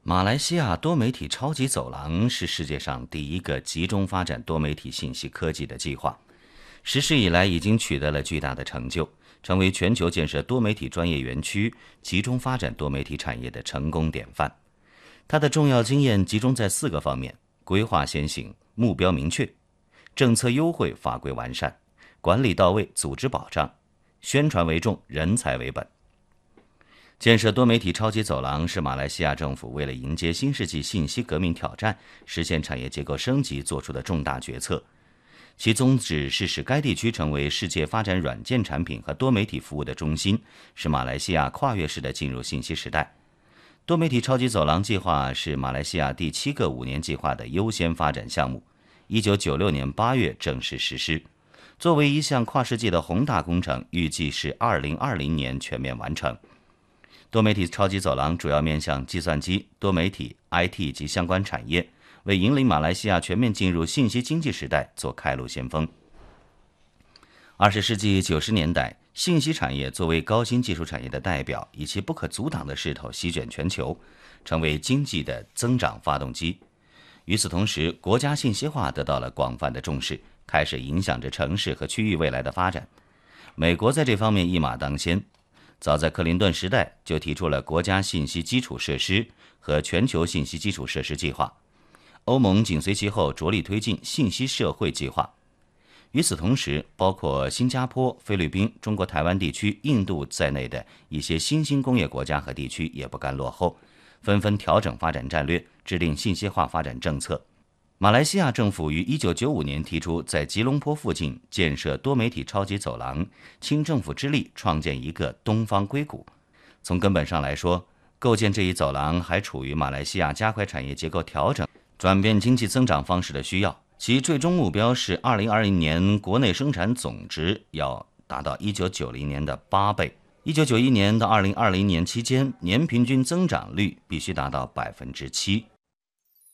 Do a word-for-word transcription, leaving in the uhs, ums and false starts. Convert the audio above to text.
马来西亚多媒体超级走廊是世界上第一个集中发展多媒体信息科技的计划，实施以来已经取得了巨大的成就，成为全球建设多媒体专业园区、集中发展多媒体产业的成功典范。它的重要经验集中在四个方面：规划先行、目标明确、政策优惠、法规完善、管理到位、组织保障、宣传为重、人才为本。建设多媒体超级走廊是马来西亚政府为了迎接新世纪信息革命挑战，实现产业结构升级做出的重大决策。其宗旨是使该地区成为世界发展软件产品和多媒体服务的中心，使马来西亚跨越式的进入信息时代。多媒体超级走廊计划是马来西亚第七个五年计划的优先发展项目，一九九六年八月正式实施。作为一项跨世纪的宏大工程，预计是二零二零年全面完成。多媒体超级走廊主要面向计算机、多媒体、I T 及相关产业，为引领马来西亚全面进入信息经济时代做开路先锋。二十世纪九十年代，信息产业作为高新技术产业的代表，以其不可阻挡的势头席卷全球，成为经济的增长发动机。与此同时，国家信息化得到了广泛的重视，开始影响着城市和区域未来的发展。美国在这方面一马当先，早在克林顿时代就提出了国家信息基础设施和全球信息基础设施计划，欧盟紧随其后，着力推进信息社会计划。与此同时，包括新加坡、菲律宾、中国台湾地区、印度在内的一些新兴工业国家和地区也不甘落后，纷纷调整发展战略，制定信息化发展政策。马来西亚政府于一九九五年提出在吉隆坡附近建设多媒体超级走廊，倾政府之力创建一个东方硅谷。从根本上来说，构建这一走廊还处于马来西亚加快产业结构调整、转变经济增长方式的需要。其最终目标是二零二零年国内生产总值要达到一九九零年的八倍，一九九一年到二零二零年期间年平均增长率必须达到百分之七。